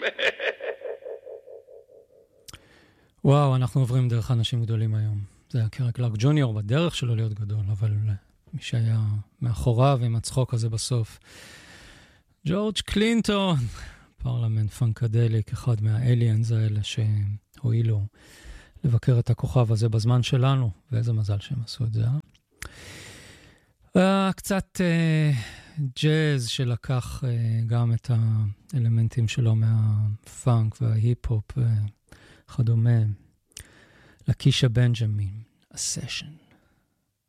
וואו, אנחנו עוברים דרך אנשים גדולים היום. זה היה קרי קלארק ג'וניור בדרך שלו להיות גדול, אבל מי שהיה מאחוריו עם הצחוק הזה בסוף. ג'ורג' קלינטון, פרלמנט פנקדליק, אחד מהאליאנס האלה שהועילו לבקר את הכוכב הזה בזמן שלנו, ואיזה מזל שהם עשו את זה, קצת ג'אז שלקח גם את האלמנטים שלו מהפאנק וההיפ-הופ וכדומה. לקישה בנג'מין, A Session.